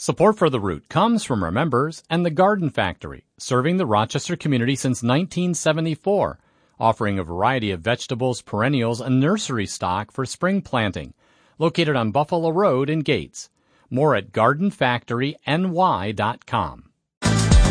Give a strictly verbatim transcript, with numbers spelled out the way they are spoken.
Support for The Root comes from our members and the Garden Factory, serving the Rochester community since nineteen seventy-four, offering a variety of vegetables, perennials, and nursery stock for spring planting. Located on Buffalo Road in Gates. More at garden factory n y dot com.